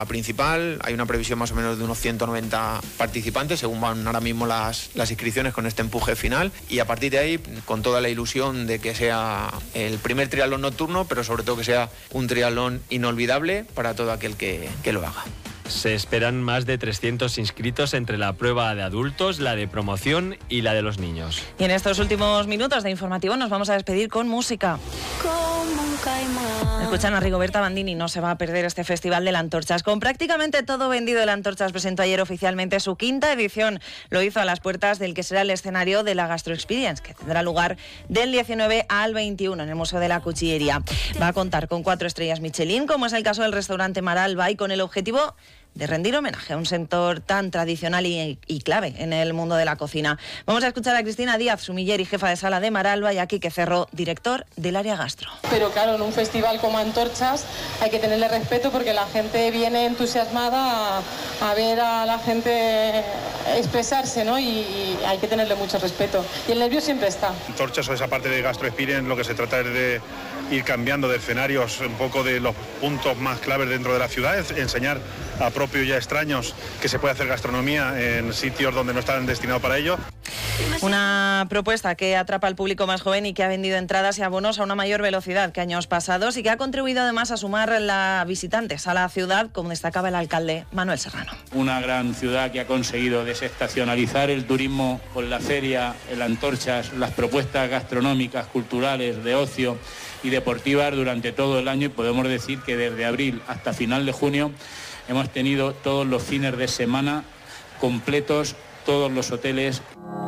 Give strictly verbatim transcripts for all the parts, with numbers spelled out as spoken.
La principal, hay una previsión más o menos de unos ciento noventa participantes, según van ahora mismo las, las inscripciones con este empuje final, y a partir de ahí, con toda la ilusión de que sea el primer triatlón nocturno, pero sobre todo que sea un triatlón inolvidable para todo aquel que, que lo haga. Se esperan más de trescientos inscritos entre la prueba de adultos, la de promoción y la de los niños. Y en estos últimos minutos de informativo nos vamos a despedir con música. Como un caimán. Escuchan a Rigoberta Bandini, no se va a perder este festival de la Antorchas. Con prácticamente todo vendido, la Antorchas presentó ayer oficialmente su quinta edición. Lo hizo a las puertas del que será el escenario de la Gastro Experience, que tendrá lugar del diecinueve al veintiuno en el Museo de la Cuchillería. Va a contar con cuatro estrellas Michelin, como es el caso del restaurante Maralba, y con el objetivo de rendir homenaje a un sector tan tradicional y, y clave en el mundo de la cocina. Vamos a escuchar a Cristina Díaz, sumiller y jefa de sala de Maralba, y a Quique Cerro, director del área gastro. Pero claro, en un festival como Antorchas hay que tenerle respeto porque la gente viene entusiasmada a, a ver a la gente expresarse, ¿no? Y, y hay que tenerle mucho respeto. Y el nervio siempre está. Antorchas o esa parte de Gastro Experience, lo que se trata es de ir cambiando de escenarios, un poco de los puntos más claves dentro de la ciudad, es enseñar a propios y a extraños que se puede hacer gastronomía en sitios donde no están destinados para ello. Una propuesta que atrapa al público más joven y que ha vendido entradas y abonos a una mayor velocidad que años pasados, y que ha contribuido además a sumar la visitantes a la ciudad, como destacaba el alcalde Manuel Serrano. Una gran ciudad que ha conseguido desestacionalizar el turismo con la feria, el Antorchas, las propuestas gastronómicas, culturales, de ocio y deportivas durante todo el año, y podemos decir que desde abril hasta final de junio hemos tenido todos los fines de semana completos, todos los hoteles.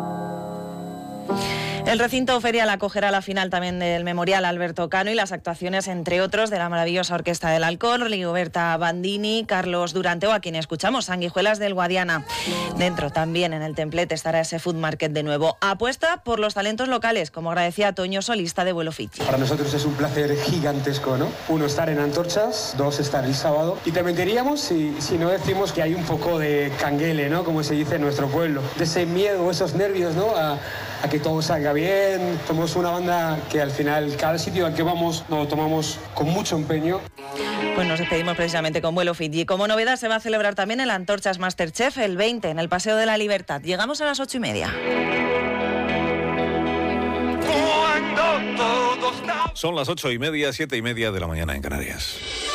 El recinto ferial acogerá la final también del Memorial Alberto Cano y las actuaciones, entre otros, de la maravillosa Orquesta del Alcor, Rigoberta Bandini, Carlos Durante, o a quien escuchamos, Sanguijuelas del Guadiana. Dentro también, en el templete, estará ese food market de nuevo. Apuesta por los talentos locales, como agradecía Toño, solista de Vuelo Fiji. Para nosotros es un placer gigantesco, ¿no? Uno, estar en Antorchas, dos, estar el sábado. Y te mentiríamos si, si no decimos que hay un poco de canguele, ¿no? Como se dice en nuestro pueblo. De ese miedo, esos nervios, ¿no? A, a que todo salga bien. Somos una banda que al final, cada sitio al que vamos, lo tomamos con mucho empeño. Pues nos despedimos precisamente con Vuelo Fiji. Como novedad, se va a celebrar también el Antorchas Masterchef el veinte en el Paseo de la Libertad. Llegamos a las ocho y media. Son las ocho y media, siete y media de la mañana en Canarias.